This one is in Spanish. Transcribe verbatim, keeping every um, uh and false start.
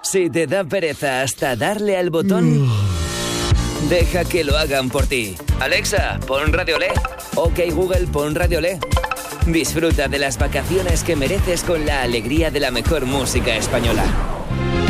Si te da pereza hasta darle al botón, deja que lo hagan por ti. Alexa, pon Radio Le. Ok Google, pon Radio Le. Disfruta de las vacaciones que mereces con la alegría de la mejor música española.